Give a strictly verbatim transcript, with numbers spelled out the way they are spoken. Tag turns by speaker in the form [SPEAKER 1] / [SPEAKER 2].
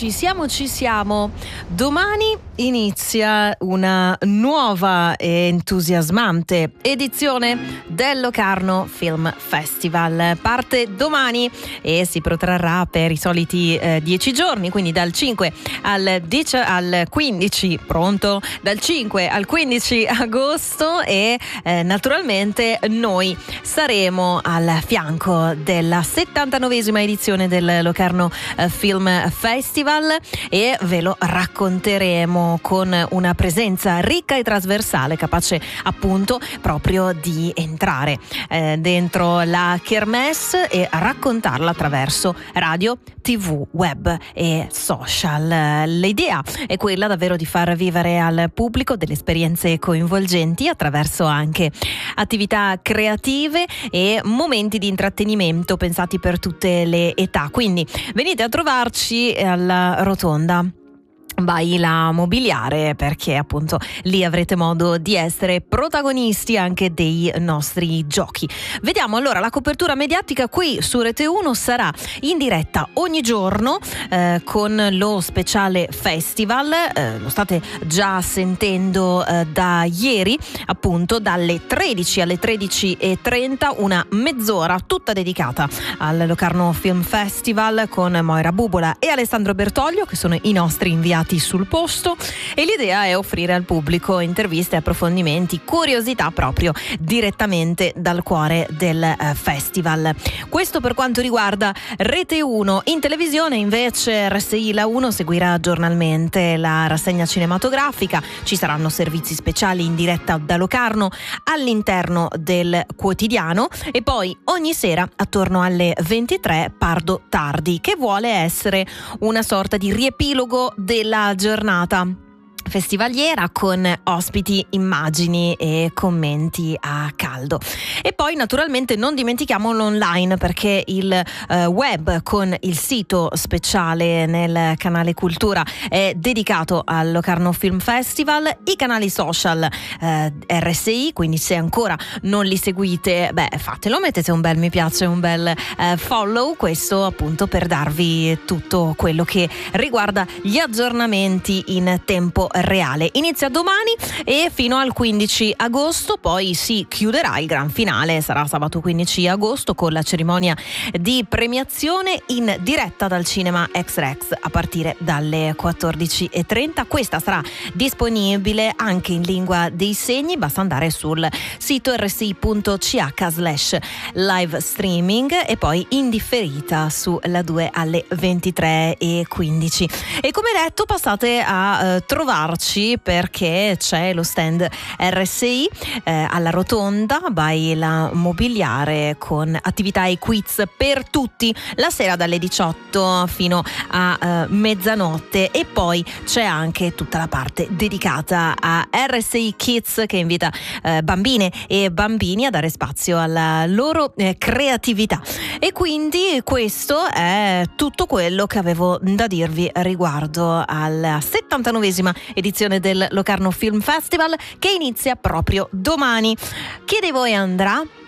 [SPEAKER 1] ci siamo, ci siamo. Domani inizia una nuova e entusiasmante edizione del Locarno Film Festival. Parte domani e si protrarrà per i soliti eh, dieci giorni, quindi dal cinque al, dieci, al quindici, pronto? Dal cinque al quindici agosto e eh, naturalmente noi saremo al fianco della settantanovesima edizione del Locarno eh, Film Festival e ve lo racconteremo con una presenza ricca e trasversale, capace appunto proprio di entrare eh, dentro la kermesse e raccontarla attraverso radio, tv, web e social. L'idea è quella davvero di far vivere al pubblico delle esperienze coinvolgenti attraverso anche attività creative e momenti di intrattenimento pensati per tutte le età. Quindi venite a trovarci alla Rotonda by La Mobiliare, perché appunto lì avrete modo di essere protagonisti anche dei nostri giochi. Vediamo allora la copertura mediatica qui su Rete uno. Sarà in diretta ogni giorno eh, con lo speciale festival, eh, lo state già sentendo eh, da ieri, appunto dalle tredici alle tredici e trenta, una mezz'ora tutta dedicata al Locarno Film Festival con Moira Bubola e Alessandro Bertoglio, che sono i nostri inviati sul posto, e l'idea è offrire al pubblico interviste, approfondimenti, curiosità proprio direttamente dal cuore del eh, festival. Questo per quanto riguarda Rete uno. In televisione invece R S I La uno seguirà giornalmente la rassegna cinematografica, ci saranno servizi speciali in diretta da Locarno all'interno del quotidiano e poi ogni sera attorno alle ventitré Pardo Tardi, che vuole essere una sorta di riepilogo della giornata festivaliera con ospiti, immagini e commenti a caldo. E poi naturalmente non dimentichiamo l'online, perché il eh, web con il sito speciale nel canale Cultura è dedicato al Locarno Film Festival, i canali social eh, R S I, quindi se ancora non li seguite, beh fatelo, mettete un bel mi piace, un bel eh, follow, questo appunto per darvi tutto quello che riguarda gli aggiornamenti in tempo reale. Inizia domani e fino al quindici agosto, poi si chiuderà. Il gran finale sarà sabato quindici agosto con la cerimonia di premiazione in diretta dal cinema X-Rex a partire dalle quattordici e trenta. Questa sarà disponibile anche in lingua dei segni, basta andare sul sito r s i punto c h slash live streaming e poi in differita sulla due alle ventitré e quindici. E come detto passate a eh, trovarci, perché c'è lo stand R S I eh, alla Rotonda by La Mobiliare con attività e quiz per tutti la sera dalle diciotto fino a eh, mezzanotte, e poi c'è anche tutta la parte dedicata a R S I Kids, che invita eh, bambine e bambini a dare spazio alla loro eh, creatività. E quindi questo è tutto quello che avevo da dirvi riguardo alla settantanovesima edizione del Locarno Film Festival, che inizia proprio domani. Chi di voi andrà?